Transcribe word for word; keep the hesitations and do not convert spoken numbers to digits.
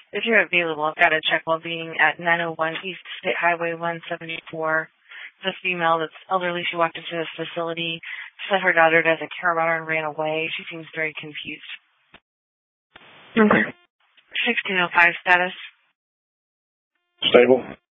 If you're available, I've got a check well-being at nine oh one East State Highway one seventy-four. It's a female that's elderly. She walked into this facility, said her daughter doesn't care about her and ran away. She seems very confused. Okay. sixteen oh five status. Stable.